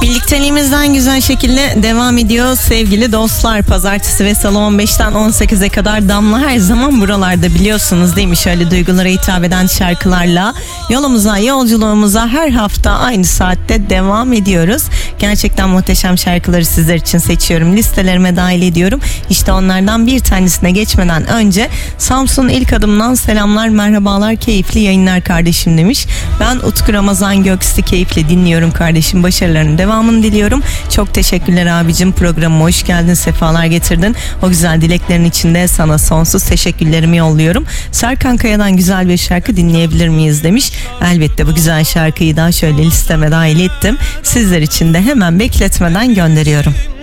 Birlikteliğimizden güzel şekilde devam ediyor sevgili dostlar. Pazartesi ve salı 15'ten 18'e kadar Damla her zaman buralarda, biliyorsunuz değil mi? Şöyle duygulara hitap eden şarkılarla yolculuğumuza her hafta aynı saatte devam ediyoruz. Gerçekten muhteşem şarkıları sizler için seçiyorum. Listelerime dahil ediyorum. İşte onlardan bir tanesine geçmeden önce Samsun ilk adımdan selamlar, merhabalar, keyifli yayınlar kardeşim demiş. Ben Utku Ramazan Göksu, keyifle dinliyorum kardeşim. Başarılarının devamını diliyorum. Çok teşekkürler abicim. Programıma hoş geldin, sefalar getirdin. O güzel dileklerin için de sana sonsuz teşekkürlerimi yolluyorum. Serkan Kaya'dan güzel bir şarkı dinleyebilir miyiz demiş. Elbette bu güzel şarkıyı da şöyle listeme dahil ettim. Sizler için de hemen bekletmeden gönderiyorum.